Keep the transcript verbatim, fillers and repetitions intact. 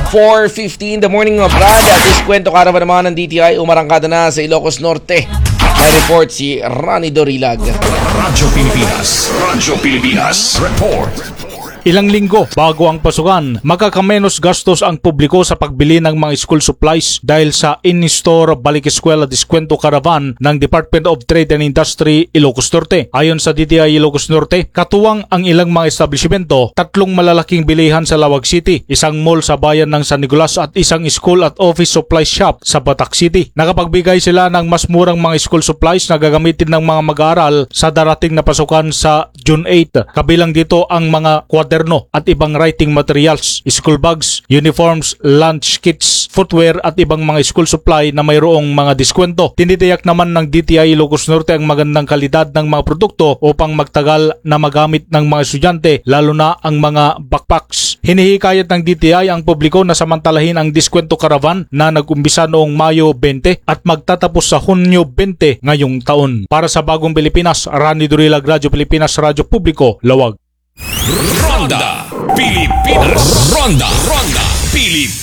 four fifteen the morning of Brad. At diskwento karavan naman ng D T I umarangkada na sa Ilocos Norte. May report si Rani Dorilag. Radyo Pilipinas. Radyo Pilipinas. Report. Ilang linggo bago ang pasukan, makakamenos gastos ang publiko sa pagbili ng mga school supplies dahil sa in-store balik eskwela diskwento caravan ng Department of Trade and Industry Ilocos Norte. Ayon sa D T I Ilocos Norte, katuwang ang ilang mga establishmento, tatlong malalaking bilihan sa Lawag City, isang mall sa bayan ng San Nicolas at isang school at office supply shop sa Batac City. Nakapagbigay sila ng mas murang mga school supplies na gagamitin ng mga mag-aaral sa darating na pasukan sa June eight. Kabilang dito ang mga kwaderno at ibang writing materials, school bags, uniforms, lunch kits, footwear at ibang mga school supply na mayroong mga diskwento. Tinitiyak naman ng D T I Ilocos Norte ang magandang kalidad ng mga produkto upang magtagal na magamit ng mga estudyante, lalo na ang mga backpacks. Hinihikayat ng D T I ang publiko na samantalahin ang diskwento caravan na nag-umpisa noong Mayo twenty at magtatapos sa Hunyo twenty ngayong taon. Para sa Bagong Pilipinas, Rani Dorilag, Radyo Pilipinas, Radyo Publiko, Lawag. Ronda Pilipinas. Ronda Ronda Pilipinas.